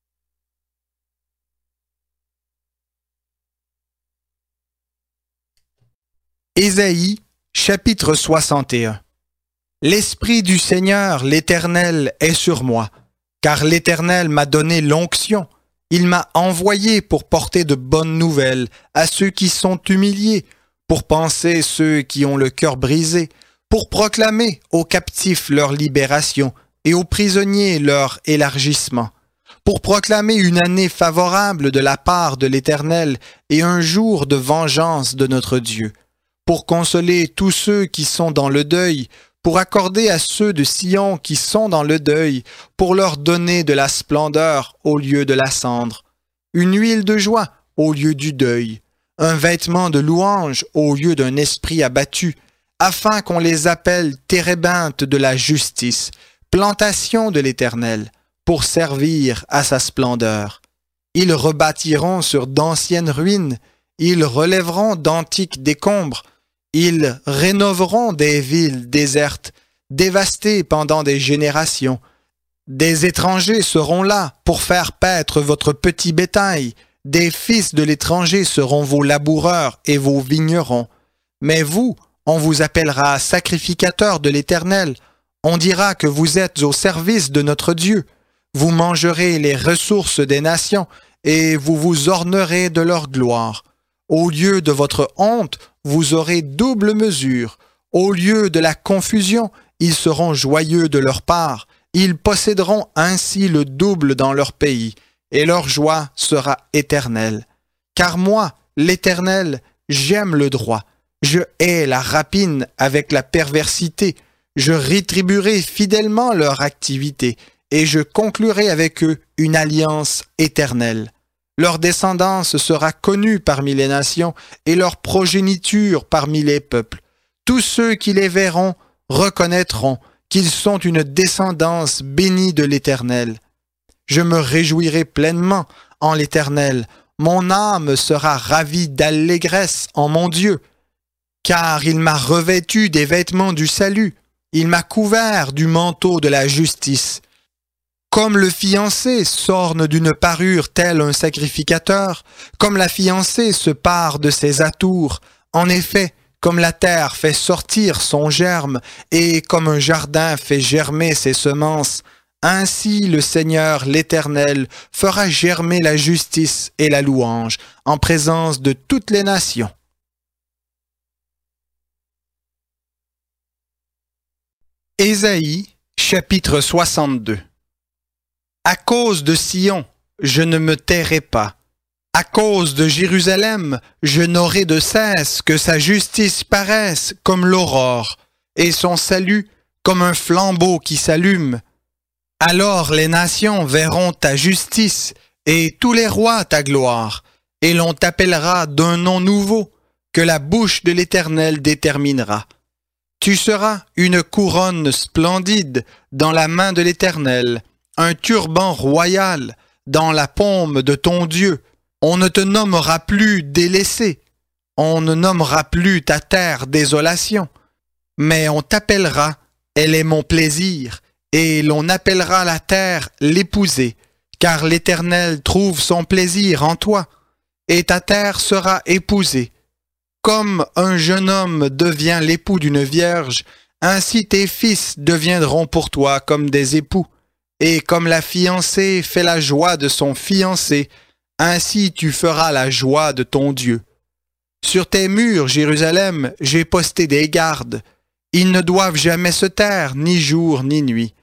Ésaïe, chapitre 61. L'Esprit du Seigneur, l'Éternel, est sur moi, car l'Éternel m'a donné l'onction. Il m'a envoyé pour porter de bonnes nouvelles à ceux qui sont humiliés, pour panser ceux qui ont le cœur brisé, pour proclamer aux captifs leur libération et aux prisonniers leur élargissement, pour proclamer une année favorable de la part de l'Éternel et un jour de vengeance de notre Dieu, pour consoler tous ceux qui sont dans le deuil, pour accorder à ceux de Sion qui sont dans le deuil, pour leur donner de la splendeur au lieu de la cendre, une huile de joie au lieu du deuil, un vêtement de louange au lieu d'un esprit abattu, afin qu'on les appelle térébinthes de la justice, plantation de l'Éternel, pour servir à sa splendeur. Ils rebâtiront sur d'anciennes ruines, ils relèveront d'antiques décombres, ils rénoveront des villes désertes, dévastées pendant des générations. Des étrangers seront là pour faire paître votre petit bétail. Des fils de l'étranger seront vos laboureurs et vos vignerons. Mais vous, on vous appellera sacrificateurs de l'Éternel. On dira que vous êtes au service de notre Dieu. Vous mangerez les ressources des nations et vous vous ornerez de leur gloire. Au lieu de votre honte, vous aurez double mesure. Au lieu de la confusion, ils seront joyeux de leur part. Ils posséderont ainsi le double dans leur pays, et leur joie sera éternelle. Car moi, l'Éternel, j'aime le droit. Je hais la rapine avec la perversité. Je rétribuerai fidèlement leur activité, et je conclurai avec eux une alliance éternelle. Leur descendance sera connue parmi les nations et leur progéniture parmi les peuples. Tous ceux qui les verront reconnaîtront qu'ils sont une descendance bénie de l'Éternel. Je me réjouirai pleinement en l'Éternel. Mon âme sera ravie d'allégresse en mon Dieu, car il m'a revêtu des vêtements du salut. Il m'a couvert du manteau de la justice. Comme le fiancé s'orne d'une parure tel un sacrificateur, comme la fiancée se pare de ses atours, en effet, comme la terre fait sortir son germe, et comme un jardin fait germer ses semences, ainsi le Seigneur l'Éternel fera germer la justice et la louange en présence de toutes les nations. Ésaïe, chapitre 62. À cause de Sion, je ne me tairai pas. À cause de Jérusalem, je n'aurai de cesse que sa justice paraisse comme l'aurore, et son salut comme un flambeau qui s'allume. Alors les nations verront ta justice, et tous les rois ta gloire, et l'on t'appellera d'un nom nouveau, que la bouche de l'Éternel déterminera. Tu seras une couronne splendide dans la main de l'Éternel, un turban royal dans la paume de ton Dieu. On ne te nommera plus délaissé, on ne nommera plus ta terre désolation, mais on t'appellera, elle est mon plaisir, et l'on appellera la terre l'épousée, car l'Éternel trouve son plaisir en toi, et ta terre sera épousée. Comme un jeune homme devient l'époux d'une vierge, ainsi tes fils deviendront pour toi comme des époux. Et comme la fiancée fait la joie de son fiancé, ainsi tu feras la joie de ton Dieu. Sur tes murs, Jérusalem, j'ai posté des gardes. Ils ne doivent jamais se taire, ni jour ni nuit.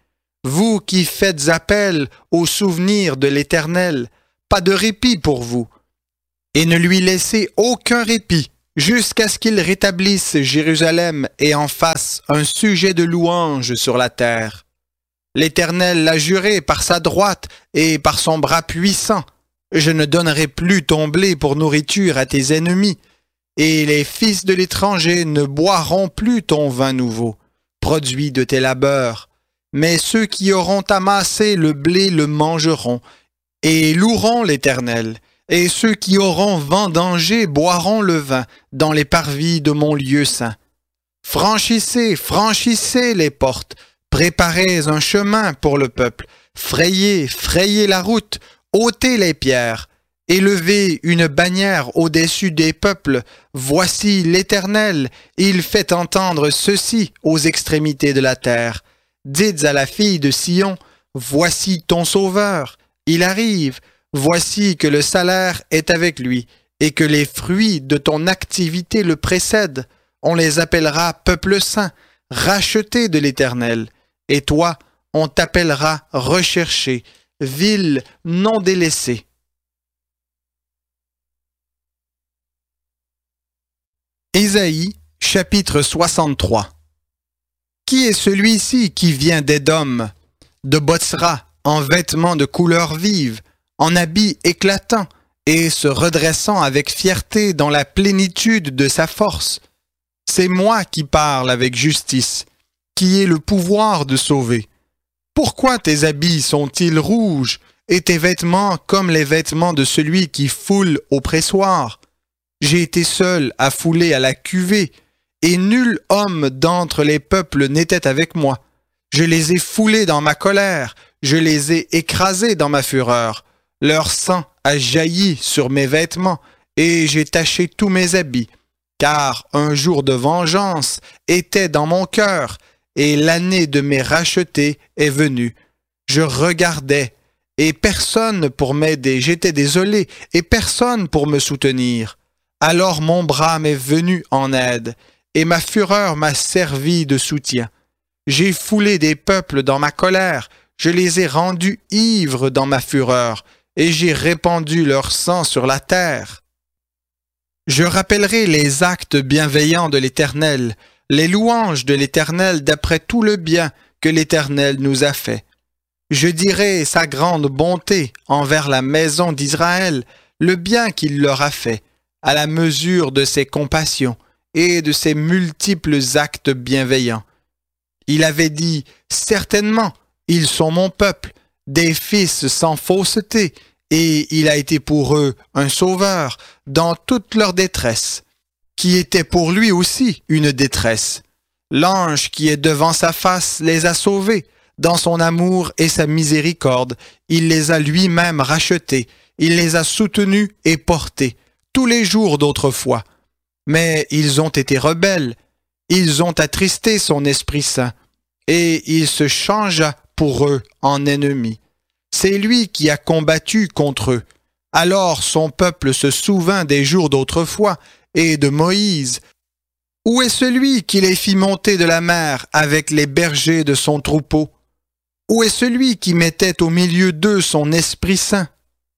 vous qui faites appel au souvenir de l'Éternel, pas de répit pour vous, et ne lui laissez aucun répit, jusqu'à ce qu'il rétablisse Jérusalem et en fasse un sujet de louange sur la terre. L'Éternel l'a juré par sa droite et par son bras puissant. Je ne donnerai plus ton blé pour nourriture à tes ennemis, et les fils de l'étranger ne boiront plus ton vin nouveau, produit de tes labeurs. Mais ceux qui auront amassé le blé le mangeront, et loueront l'Éternel. Et ceux qui auront vendangé boiront le vin dans les parvis de mon lieu saint. Franchissez, franchissez les portes, préparez un chemin pour le peuple, frayez, frayez la route, ôtez les pierres, élevez une bannière au-dessus des peuples. Voici l'Éternel, il fait entendre ceci aux extrémités de la terre. Dites à la fille de Sion, voici ton sauveur, il arrive. Voici que le salaire est avec lui, et que les fruits de ton activité le précèdent. On les appellera peuple saint, racheté de l'Éternel. Et toi, on t'appellera recherché, ville non délaissée. Ésaïe, chapitre 63. Qui est celui-ci qui vient d'Édom, de Botsra, en vêtements de couleur vive, en habits éclatants et se redressant avec fierté dans la plénitude de sa force? C'est moi qui parle avec justice, qui ai le pouvoir de sauver. Pourquoi tes habits sont-ils rouges et tes vêtements comme les vêtements de celui qui foule au pressoir? J'ai été seul à fouler à la cuvée, et nul homme d'entre les peuples n'était avec moi. Je les ai foulés dans ma colère, je les ai écrasés dans ma fureur. Leur sang a jailli sur mes vêtements, et j'ai taché tous mes habits, car un jour de vengeance était dans mon cœur, et l'année de mes rachetés est venue. Je regardais, et personne pour m'aider, j'étais désolé, et personne pour me soutenir. Alors mon bras m'est venu en aide, et ma fureur m'a servi de soutien. J'ai foulé des peuples dans ma colère, je les ai rendus ivres dans ma fureur, et j'ai répandu leur sang sur la terre. Je rappellerai les actes bienveillants de l'Éternel, les louanges de l'Éternel d'après tout le bien que l'Éternel nous a fait. Je dirai sa grande bonté envers la maison d'Israël, le bien qu'il leur a fait, à la mesure de ses compassions et de ses multiples actes bienveillants. Il avait dit, certainement, ils sont mon peuple, des fils sans fausseté, et il a été pour eux un sauveur dans toute leur détresse, qui était pour lui aussi une détresse. L'ange qui est devant sa face les a sauvés, dans son amour et sa miséricorde, il les a lui-même rachetés, il les a soutenus et portés, tous les jours d'autrefois. Mais ils ont été rebelles, ils ont attristé son Esprit Saint, et il se changea pour eux en ennemi. C'est lui qui a combattu contre eux. Alors son peuple se souvint des jours d'autrefois et de Moïse. Où est celui qui les fit monter de la mer avec les bergers de son troupeau? Où est celui qui mettait au milieu d'eux son Esprit Saint?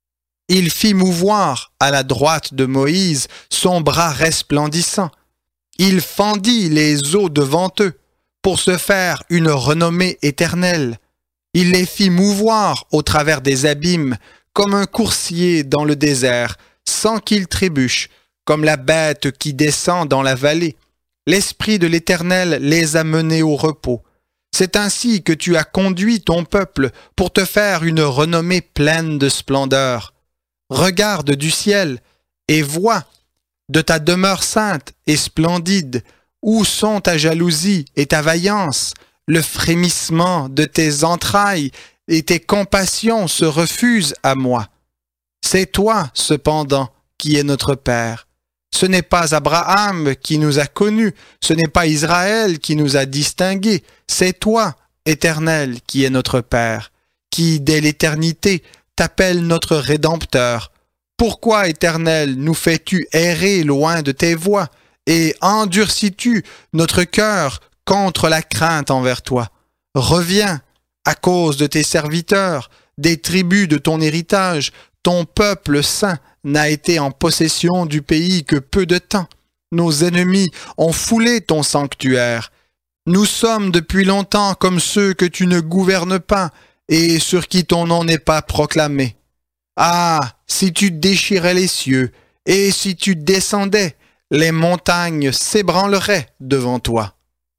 Il fit mouvoir à la droite de Moïse son bras resplendissant. Il fendit les eaux devant eux pour se faire une renommée éternelle. Il les fit mouvoir au travers des abîmes comme un coursier dans le désert, sans qu'ils trébuchent, comme la bête qui descend dans la vallée. L'Esprit de l'Éternel les a menés au repos. C'est ainsi que tu as conduit ton peuple pour te faire une renommée pleine de splendeur. Regarde du ciel et vois, de ta demeure sainte et splendide, où sont ta jalousie et ta vaillance, le frémissement de tes entrailles et tes compassions se refusent à moi. C'est toi, cependant, qui es notre Père. Ce n'est pas Abraham qui nous a connus, ce n'est pas Israël qui nous a distingués, c'est toi, Éternel, qui es notre Père, qui, dès l'éternité, t'appelle notre Rédempteur. Pourquoi, Éternel, nous fais-tu errer loin de tes voies, et endurcis-tu notre cœur contre la crainte envers toi? Reviens, à cause de tes serviteurs, des tribus de ton héritage, ton peuple saint n'a été en possession du pays que peu de temps. Nos ennemis ont foulé ton sanctuaire. Nous sommes depuis longtemps comme ceux que tu ne gouvernes pas et sur qui ton nom n'est pas proclamé. Ah, si tu déchirais les cieux et si tu descendais, les montagnes s'ébranleraient devant toi.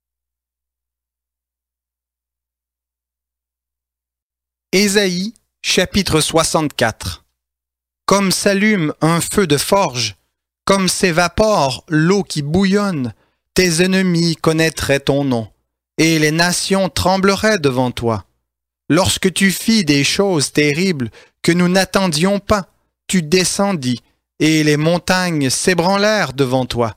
Ésaïe, chapitre 64. Comme s'allume un feu de forge, comme s'évapore l'eau qui bouillonne, tes ennemis connaîtraient ton nom, et les nations trembleraient devant toi. Lorsque tu fis des choses terribles que nous n'attendions pas, tu descendis, et les montagnes s'ébranlèrent devant toi.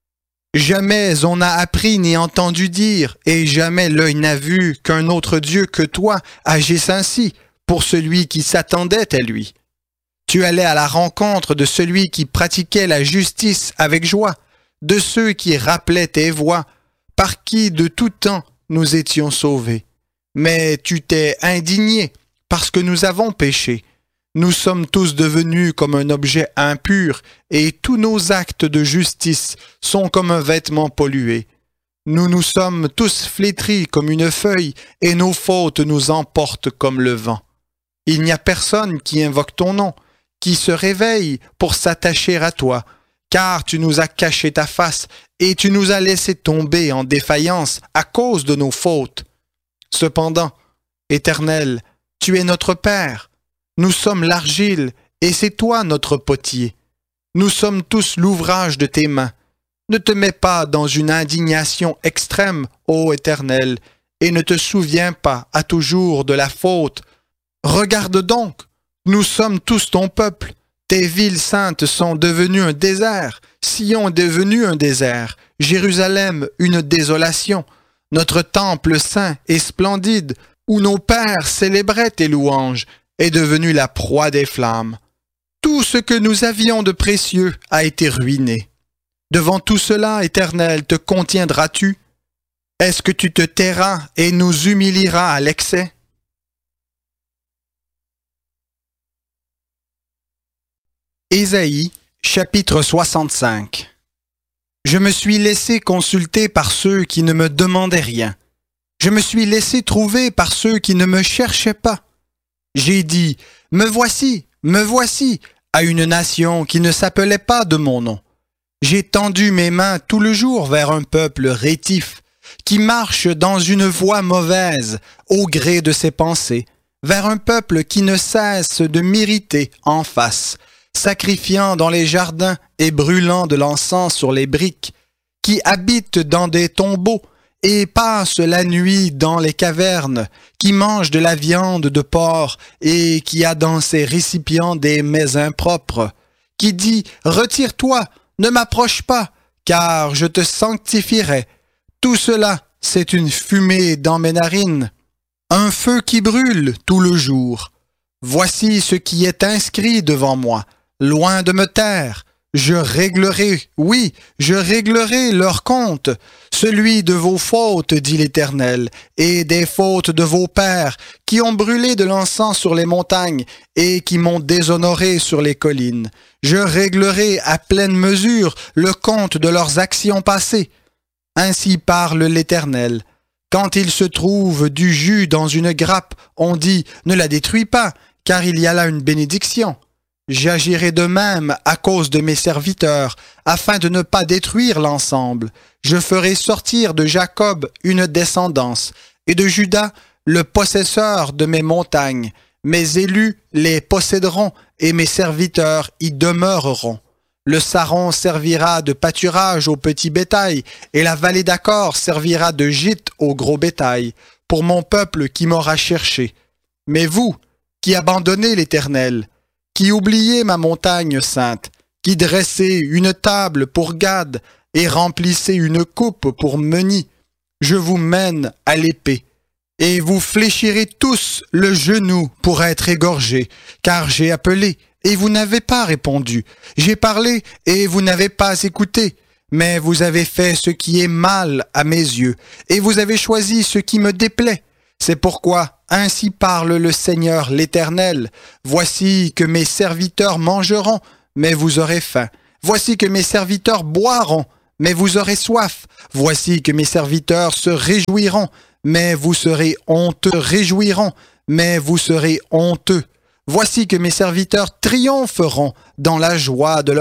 Jamais on n'a appris ni entendu dire, et jamais l'œil n'a vu qu'un autre Dieu que toi agisse ainsi pour celui qui s'attendait à lui. Tu allais à la rencontre de celui qui pratiquait la justice avec joie, de ceux qui rappelaient tes voies, par qui de tout temps nous étions sauvés. Mais tu t'es indigné parce que nous avons péché. Nous sommes tous devenus comme un objet impur et tous nos actes de justice sont comme un vêtement pollué. Nous nous sommes tous flétris comme une feuille et nos fautes nous emportent comme le vent. Il n'y a personne qui invoque ton nom, qui se réveille pour s'attacher à toi, car tu nous as caché ta face et tu nous as laissé tomber en défaillance à cause de nos fautes. Cependant, Éternel, tu es notre Père. Nous sommes l'argile, et c'est toi notre potier. Nous sommes tous l'ouvrage de tes mains. Ne te mets pas dans une indignation extrême, ô Éternel, et ne te souviens pas à toujours de la faute. Regarde donc, nous sommes tous ton peuple. Tes villes saintes sont devenues un désert, Sion est devenu un désert, Jérusalem une désolation. Notre temple saint et splendide, où nos pères célébraient tes louanges, est devenu la proie des flammes. Tout ce que nous avions de précieux a été ruiné. Devant tout cela, Éternel, te contiendras-tu? Est-ce que tu te tairas et nous humilieras à l'excès? Ésaïe, chapitre 65. Je me suis laissé consulter par ceux qui ne me demandaient rien. Je me suis laissé trouver par ceux qui ne me cherchaient pas. J'ai dit, me voici, à une nation qui ne s'appelait pas de mon nom. J'ai tendu mes mains tout le jour vers un peuple rétif, qui marche dans une voie mauvaise, au gré de ses pensées, vers un peuple qui ne cesse de m'irriter en face, sacrifiant dans les jardins et brûlant de l'encens sur les briques, qui habite dans des tombeaux et passe la nuit dans les cavernes, qui mange de la viande de porc et qui a dans ses récipients des mets impropres, qui dit « Retire-toi, ne m'approche pas, car je te sanctifierai. » Tout cela, c'est une fumée dans mes narines, un feu qui brûle tout le jour. Voici ce qui est inscrit devant moi. Loin de me taire, je réglerai, oui, je réglerai leur compte, celui de vos fautes, dit l'Éternel, et des fautes de vos pères, qui ont brûlé de l'encens sur les montagnes et qui m'ont déshonoré sur les collines. Je réglerai à pleine mesure le compte de leurs actions passées. Ainsi parle l'Éternel. Quand il se trouve du jus dans une grappe, on dit « Ne la détruis pas, car il y a là une bénédiction ». J'agirai de même à cause de mes serviteurs, afin de ne pas détruire l'ensemble. Je ferai sortir de Jacob une descendance, et de Juda le possesseur de mes montagnes. Mes élus les posséderont, et mes serviteurs y demeureront. Le Saron servira de pâturage au petit bétail, et la vallée d'Accor servira de gîte au gros bétail, pour mon peuple qui m'aura cherché. Mais vous, qui abandonnez l'Éternel, qui oubliez ma montagne sainte, qui dressez une table pour Gad et remplissez une coupe pour Meni, je vous mène à l'épée, et vous fléchirez tous le genou pour être égorgés, car j'ai appelé, et vous n'avez pas répondu, j'ai parlé, et vous n'avez pas écouté, mais vous avez fait ce qui est mal à mes yeux, et vous avez choisi ce qui me déplaît. C'est pourquoi, ainsi parle le Seigneur l'Éternel. Voici que mes serviteurs mangeront, mais vous aurez faim. Voici que mes serviteurs boiront, mais vous aurez soif. Voici que mes serviteurs se réjouiront, mais vous serez honteux. Réjouiront, mais vous serez honteux. Voici que mes serviteurs triompheront dans la joie de leur